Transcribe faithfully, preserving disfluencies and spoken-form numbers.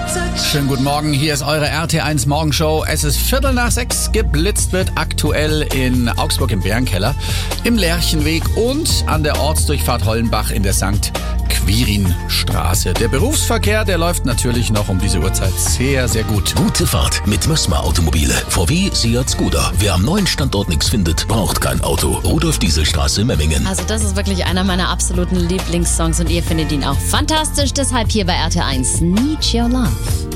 Schönen guten Morgen, hier ist eure R T eins Morgenshow. Es ist Viertel nach sechs, geblitzt wird aktuell in Augsburg im Bärenkeller, im Lerchenweg und an der Ortsdurchfahrt Hollenbach in der Sankt Quirinstraße. Der Berufsverkehr, der läuft natürlich noch um diese Uhrzeit sehr, sehr gut. Gute Fahrt mit Mössmer Automobile. V W, Seat, Skoda. Wer am neuen Standort nichts findet, braucht kein Auto. Rudolf-Diesel-Straße, Memmingen. Also das ist wirklich einer meiner absoluten Lieblingssongs und ihr findet ihn auch fantastisch. Deshalb hier bei R T eins. Need Your Love.